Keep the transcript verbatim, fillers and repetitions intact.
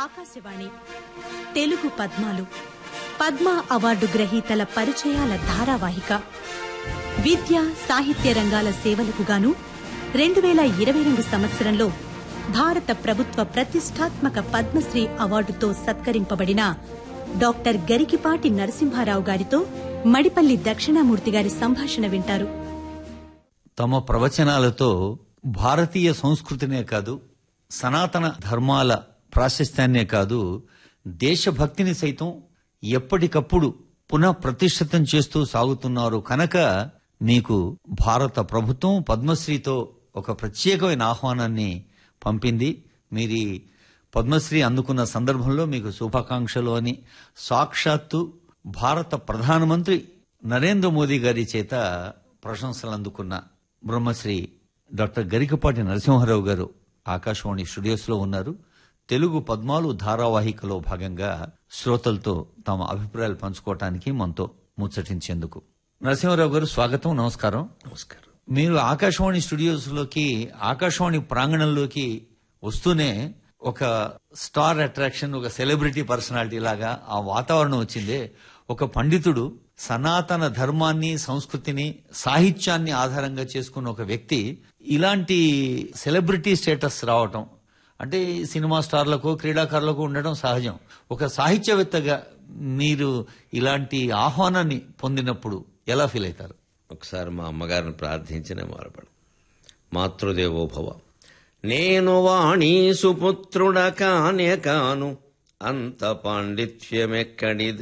ఆకాశవాణి తెలుగు పద్మాలు పద్మ అవార్డు గ్రహీతల పరిచయాల ధారావాహిక. విద్య సాహిత్య రంగాల సేవలకు గాను రెండు వేల ఇరవై రెండు సంవత్సరంలో భారత ప్రభుత్వ ప్రతిష్టాత్మక పద్మశ్రీ అవార్డుతో సత్కరింపబడిన డాక్టర్ గరికిపాటి నరసింహారావు గారితో మడిపల్లి దక్షిణామూర్తి గారి సంభాషణ వింటారు. తమ ప్రవచనాలతో భారతీయ సంస్కృతినే కాదు, సనాతన ధర్మాల ప్రాశస్త్యాన్నే కాదు, దేశభక్తిని సైతం ఎప్పటికప్పుడు పునః ప్రతిష్ఠితం చేస్తూ సాగుతున్నారు కనుక మీకు భారత ప్రభుత్వం పద్మశ్రీతో ఒక ప్రత్యేకమైన ఆహ్వానాన్ని పంపింది. మీరు పద్మశ్రీ అందుకున్న సందర్భంలో మీకు శుభాకాంక్షలు అని సాక్షాత్తు భారత ప్రధానమంత్రి నరేంద్ర మోదీ గారి చేత ప్రశంసలు అందుకున్న బ్రహ్మశ్రీ డాక్టర్ గరికపాటి నరసింహారావు గారు ఆకాశవాణి స్టూడియోస్ లో ఉన్నారు. తెలుగు పద్మాలు ధారావాహికలో భాగంగా శ్రోతలతో తమ అభిప్రాయాలు పంచుకోవటానికి మనతో ముచ్చటించేందుకు నరసింహారావు గారు స్వాగతం. నమస్కారం. నమస్కారం. మీరు ఆకాశవాణి స్టూడియోస్ లోకి, ఆకాశవాణి ప్రాంగణంలోకి వస్తూనే ఒక స్టార్ అట్రాక్షన్, ఒక సెలబ్రిటీ పర్సనాలిటీ లాగా ఆ వాతావరణం వచ్చిందే. ఒక పండితుడు సనాతన ధర్మాన్ని, సంస్కృతిని, సాహిత్యాన్ని ఆధారంగా చేసుకున్న ఒక వ్యక్తి ఇలాంటి సెలబ్రిటీ స్టేటస్ రావటం అంటే సినిమా స్టార్లకు, క్రీడాకారులకు ఉండడం సహజం. ఒక సాహిత్యవేత్తగా మీరు ఇలాంటి ఆహ్వానాన్ని పొందినప్పుడు ఎలా ఫీల్ అవుతారు? ఒకసారి మా అమ్మగారిని ప్రార్థించిన మొరపడు. మాతృదేవోభవ. నేను వాణీ సుపుత్రుడ కానే కాను, అంత పాండిత్యమెక్కడిది